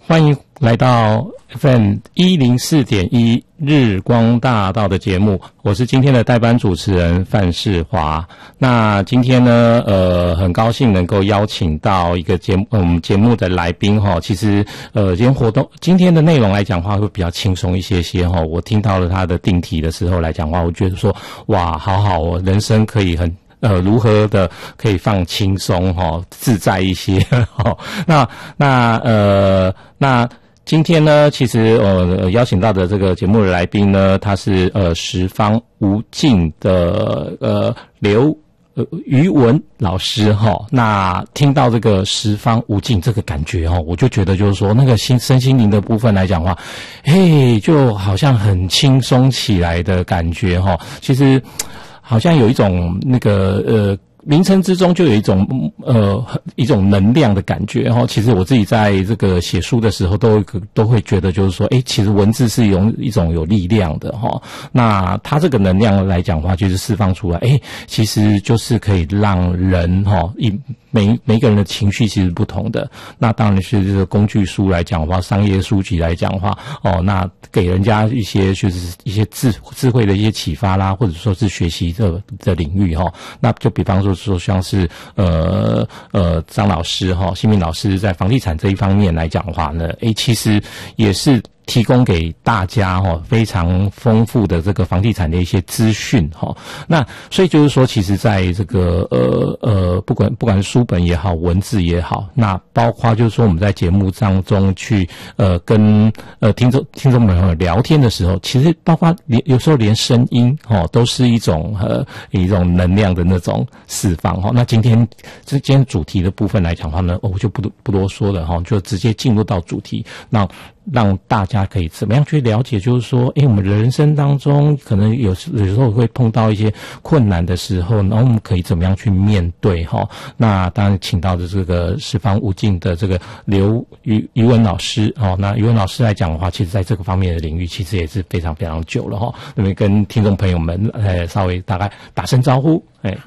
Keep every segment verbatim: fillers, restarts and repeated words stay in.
欢迎来到 F M 一零四点一日光大道的节目，我是今天的代班主持人范世华。那今天呢，呃，很高兴能够邀请到一个节目，我们节目的来宾哈。其实，呃，今天活动今天的内容来讲话会比较轻松一些些哈。我听到了他的定题的时候来讲话，我觉得说，哇，好好哦，人生可以很。呃，如何的可以放轻松哈，自在一些哈？那那呃，那今天呢，其实呃邀请到的这个节目的来宾呢，他是呃十方无尽的呃刘呃于文老师哈。那听到这个十方无尽这个感觉哈，我就觉得就是说那个心身心灵的部分来讲的话，嘿，就好像很轻松起来的感觉哈。其实。好像有一种那个呃名称之中就有一种呃一种能量的感觉哈。其实我自己在这个写书的时候都都会觉得就是说，诶，其实文字是有一种有力量的哈。那它这个能量来讲的话，就是释放出来，诶，其实就是可以让人哈一。每每一个人的情绪其实不同的，那当然是这个工具书来讲的话，商业书籍来讲的话，哦，那给人家一些就是一些智智慧的一些启发啦，或者说是学习的的领域哈、哦。那就比方说说像是呃呃张老师哈、哦，新民老师在房地产这一方面来讲的话呢，诶，其实也是。提供给大家哈非常丰富的这个房地产的一些资讯哈，那所以就是说，其实在这个呃呃不管不管是书本也好，文字也好，那包括就是说我们在节目当中去呃跟呃听众听众朋友聊天的时候，其实包括连有时候连声音哈都是一种呃一种能量的那种释放哈。那今天这今天主题的部分来讲的话呢，我就不不多说了哈，就直接进入到主题，那。让大家可以怎么样去了解，就是说，诶，我们人生当中可能有时有时候会碰到一些困难的时候，然后我们可以怎么样去面对哈？那当然，请到的这个十方无尽的这个刘于于文老师哦，那于文老师来讲的话，其实在这个方面的领域，其实也是非常非常久了哈。那么跟听众朋友们，呃，稍微大概打声招呼，哎。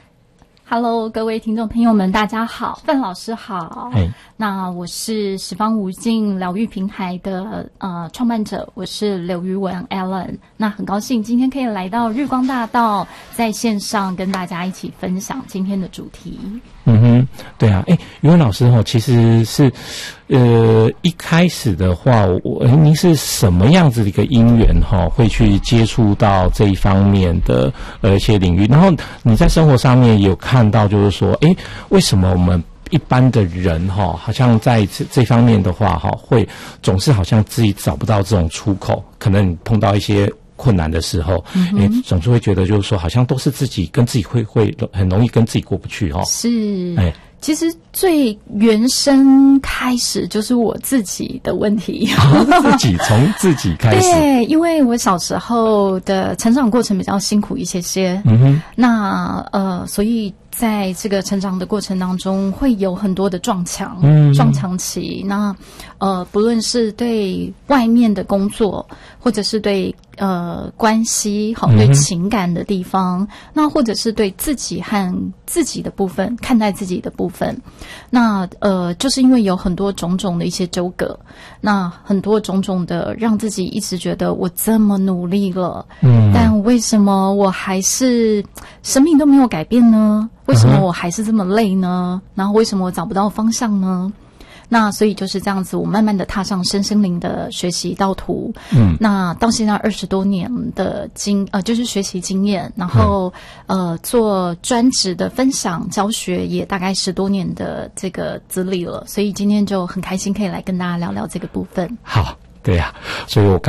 Hello， 各位听众朋友们，大家好，范老师好。Hey. 那我是十方无尽疗愈平台的呃创办者，我是刘于文 Alan。那很高兴今天可以来到日光大道，在线上跟大家一起分享今天的主题。 嗯哼，对啊，诶，于文老师哈，其实是，呃，一开始的话，我您是什么样子的一个因缘哈，会去接触到这一方面的呃一些领域？然后你在生活上面有看到，就是说，诶，为什么我们一般的人哈，好像在这这方面的话哈，会总是好像自己找不到这种出口，可能你碰到一些。困难的时候，你、嗯、总是会觉得就是说，好像都是自己跟自己会会很容易跟自己过不去哈、哦。 是，哎，其实最原生开始就是我自己的问题， 自己从自己开始。 对，因为我小时候的成长过程比较辛苦一些些，嗯哼，那呃，所以。在这个成长的过程当中，会有很多的撞墙，嗯，撞墙期。那呃，不论是对外面的工作，或者是对呃关系，好，对情感的地方，嗯、那或者是对自己和自己的部分，看待自己的部分，那呃，就是因为有很多种种的一些纠葛，那很多种种的让自己一直觉得我这么努力了，嗯，但为什么我还是生命都没有改变呢？为什么我还是这么累呢？然后为什么我找不到方向呢？那所以就是这样子，我慢慢的踏上身心灵的学习道途。嗯，那到现在二十多年的经呃，就是学习经验，然后、嗯、呃做专职的分享教学，也大概十多年的这个资历了。所以今天就很开心可以来跟大家聊聊这个部分。 好，对呀、啊，所以我。